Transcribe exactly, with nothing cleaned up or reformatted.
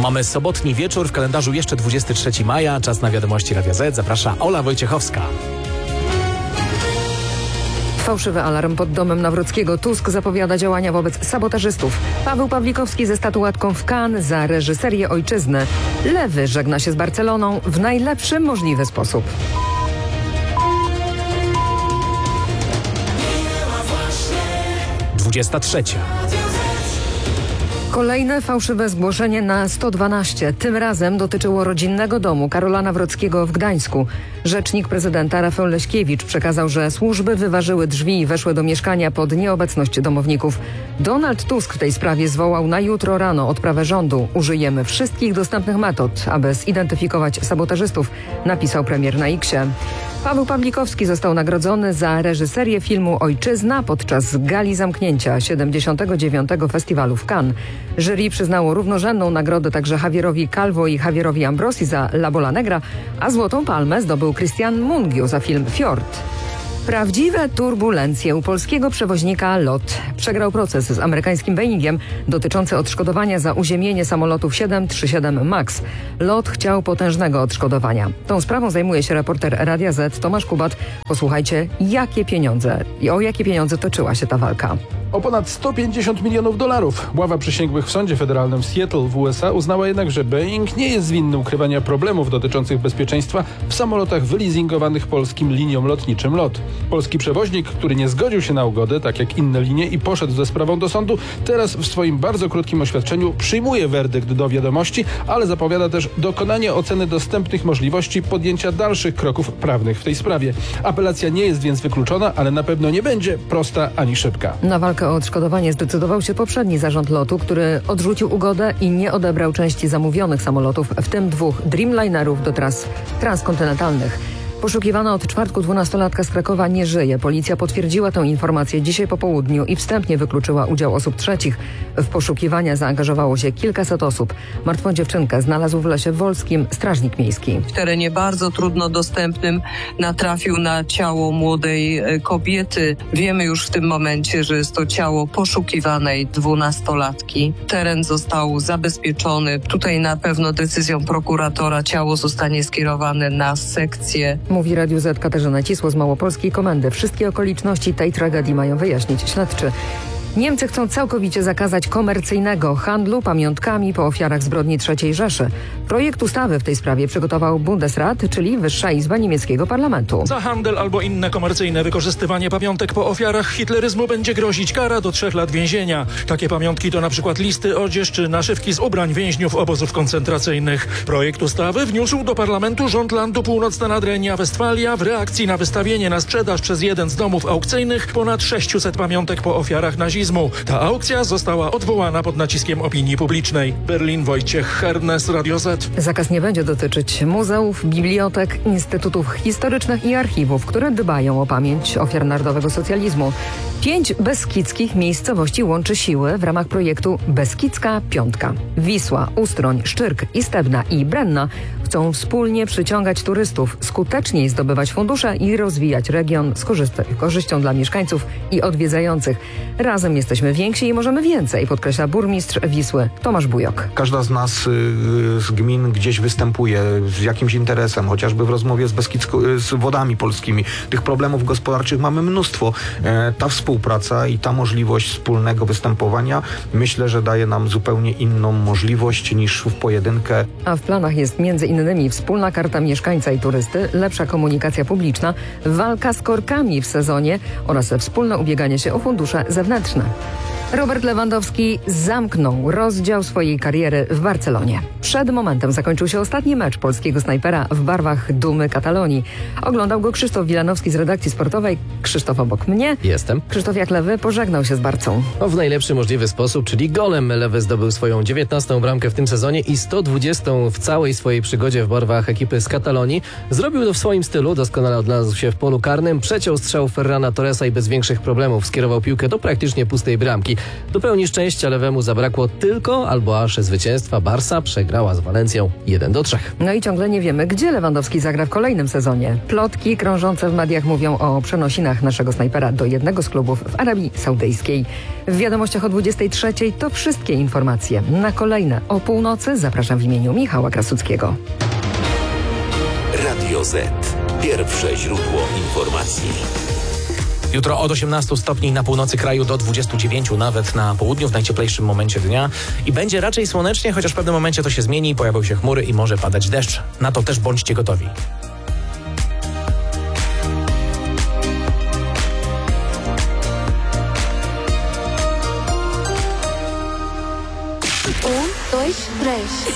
Mamy sobotni wieczór, w kalendarzu jeszcze dwudziestego trzeciego maja. Czas na wiadomości Radia Z. Zaprasza Ola Wojciechowska. Fałszywy alarm pod domem Nawrockiego. Tusk zapowiada działania wobec sabotażystów. Paweł Pawlikowski ze statuetką w Cannes za reżyserię Ojczyzny. Lewy żegna się z Barceloną w najlepszy możliwy sposób. dwudziesta trzecia. Kolejne fałszywe zgłoszenie na sto dwanaście. Tym razem dotyczyło rodzinnego domu Karola Nawrockiego w Gdańsku. Rzecznik prezydenta Rafał Leśkiewicz przekazał, że służby wyważyły drzwi i weszły do mieszkania pod nieobecność domowników. Donald Tusk w tej sprawie zwołał na jutro rano odprawę rządu. Użyjemy wszystkich dostępnych metod, aby zidentyfikować sabotażystów, napisał premier na X-ie. Paweł Pawlikowski został nagrodzony za reżyserię filmu Ojczyzna podczas gali zamknięcia siedemdziesiątego dziewiątego Festiwalu w Cannes. Jury przyznało równorzędną nagrodę także Javierowi Calvo i Javierowi Ambrosi za La Bola Negra, a Złotą Palmę zdobył Christian Mungiu za film Fjord. Prawdziwe turbulencje u polskiego przewoźnika LOT. Przegrał proces z amerykańskim Boeingiem dotyczący odszkodowania za uziemienie samolotów siedem trzydzieści siedem MAX. LOT chciał potężnego odszkodowania. Tą sprawą zajmuje się reporter Radia Z Tomasz Kubat. Posłuchajcie, jakie pieniądze i o jakie pieniądze toczyła się ta walka. O ponad sto pięćdziesiąt milionów dolarów. Ława przysięgłych w sądzie federalnym w Seattle w U S A uznała jednak, że Boeing nie jest winny ukrywania problemów dotyczących bezpieczeństwa w samolotach wyleasingowanych polskim liniom lotniczym LOT. Polski przewoźnik, który nie zgodził się na ugodę, tak jak inne linie, i poszedł ze sprawą do sądu, teraz w swoim bardzo krótkim oświadczeniu przyjmuje werdykt do wiadomości, ale zapowiada też dokonanie oceny dostępnych możliwości podjęcia dalszych kroków prawnych w tej sprawie. Apelacja nie jest więc wykluczona, ale na pewno nie będzie prosta ani szybka. Na walkę o odszkodowanie zdecydował się poprzedni zarząd lotu, który odrzucił ugodę i nie odebrał części zamówionych samolotów, w tym dwóch Dreamlinerów do tras transkontynentalnych. Poszukiwana od czwartku dwunastolatka z Krakowa nie żyje. Policja potwierdziła tę informację dzisiaj po południu i wstępnie wykluczyła udział osób trzecich. W poszukiwania zaangażowało się kilkaset osób. Martwą dziewczynkę znalazł w Lesie Wolskim strażnik miejski. W terenie bardzo trudno dostępnym natrafił na ciało młodej kobiety. Wiemy już w tym momencie, że jest to ciało poszukiwanej dwunastolatki. Teren został zabezpieczony. Tutaj na pewno decyzją prokuratora ciało zostanie skierowane na sekcję. Mówi Radiu Z Katarzyna Cisło z Małopolskiej Komendy. Wszystkie okoliczności tej tragedii mają wyjaśnić śledczy. Niemcy chcą całkowicie zakazać komercyjnego handlu pamiątkami po ofiarach zbrodni trzeciej Rzeszy. Projekt ustawy w tej sprawie przygotował Bundesrat, czyli Wyższa Izba niemieckiego parlamentu. Za handel albo inne komercyjne wykorzystywanie pamiątek po ofiarach hitleryzmu będzie grozić kara do trzech lat więzienia. Takie pamiątki to na przykład listy, odzież czy naszywki z ubrań więźniów obozów koncentracyjnych. Projekt ustawy wniósł do parlamentu rząd landu Północna Nadrenia Westfalia w reakcji na wystawienie na sprzedaż przez jeden z domów aukcyjnych ponad sześciuset pamiątek po ofiarach nazizmu. Ta aukcja została odwołana pod naciskiem opinii publicznej. Berlin, Wojciech Hernes, Radio Z. Zakaz nie będzie dotyczyć muzeów, bibliotek, instytutów historycznych i archiwów, które dbają o pamięć ofiar narodowego socjalizmu. Pięć beskidzkich miejscowości łączy siły w ramach projektu Beskidzka Piątka. Wisła, Ustroń, Szczyrk, Istebna i Brenna chcą wspólnie przyciągać turystów, skuteczniej zdobywać fundusze i rozwijać region z korzyst- korzyścią dla mieszkańców i odwiedzających. Razem jesteśmy więksi i możemy więcej, podkreśla burmistrz Wisły Tomasz Bujok. Każda z nas z gmin gdzieś występuje z jakimś interesem, chociażby w rozmowie z, Beskidzko- z wodami polskimi. Tych problemów gospodarczych mamy mnóstwo. E, ta współpraca i ta możliwość wspólnego występowania, myślę, że daje nam zupełnie inną możliwość niż w pojedynkę. A w planach jest między innymi wspólna karta mieszkańca i turysty, lepsza komunikacja publiczna, walka z korkami w sezonie oraz wspólne ubieganie się o fundusze zewnętrzne. Robert Lewandowski zamknął rozdział swojej kariery w Barcelonie. Przed momentem zakończył się ostatni mecz polskiego snajpera w barwach Dumy Katalonii. Oglądał go Krzysztof Wilanowski z redakcji sportowej. Krzysztof obok mnie. Jestem. Krzysztof jak Lewy pożegnał się z Barcą. No, w najlepszy możliwy sposób, czyli golem. Lewy zdobył swoją dziewiętnastą bramkę w tym sezonie i sto dwudziestą w całej swojej przygodzie w barwach ekipy z Katalonii. Zrobił to w swoim stylu, doskonale odnalazł się w polu karnym, przeciął strzał Ferrana Torresa i bez większych problemów skierował piłkę do praktycznie pustej bramki. Do pełni szczęścia lewemu zabrakło tylko albo aż zwycięstwa. Barsa przegrała z Walencją jeden do trzech. No i ciągle nie wiemy, gdzie Lewandowski zagra w kolejnym sezonie. Plotki krążące w mediach mówią o przenosinach naszego snajpera do jednego z klubów w Arabii Saudyjskiej. W wiadomościach o dwudziestej trzeciej to wszystkie informacje. Na kolejne o północy zapraszam w imieniu Michała Krasuckiego. Radio Z. Pierwsze źródło informacji. Jutro od osiemnastu stopni na północy kraju do dwudziestu dziewięciu, nawet na południu, w najcieplejszym momencie dnia. I będzie raczej słonecznie, chociaż w pewnym momencie to się zmieni, pojawią się chmury i może padać deszcz. Na to też bądźcie gotowi. Um, dois, três.